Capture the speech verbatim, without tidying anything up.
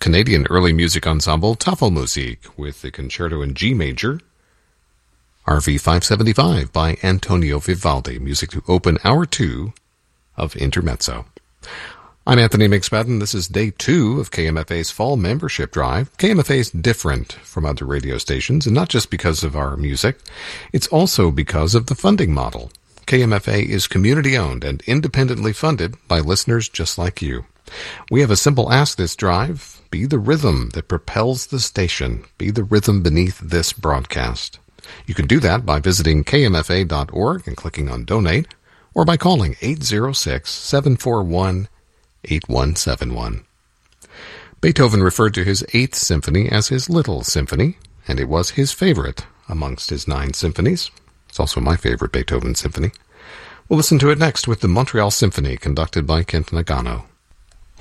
Canadian early music ensemble Tafelmusik with the concerto in G major, R V five seventy-five by Antonio Vivaldi, music to open hour two of Intermezzo. I'm Anthony McSpadden. This is day two of K M F A's fall membership drive. K M F A is different from other radio stations, and not just because of our music. It's also because of the funding model. K M F A is community-owned and independently funded by listeners just like you. We have a simple ask this drive. Be the rhythm that propels the station. Be the rhythm beneath this broadcast. You can do that by visiting K M F A dot org and clicking on Donate, or by calling eight oh six, seven four one, eight one seven one. Beethoven referred to his Eighth Symphony as his Little Symphony, and it was his favorite amongst his nine symphonies. It's also my favorite Beethoven symphony. We'll listen to it next with the Montreal Symphony, conducted by Kent Nagano.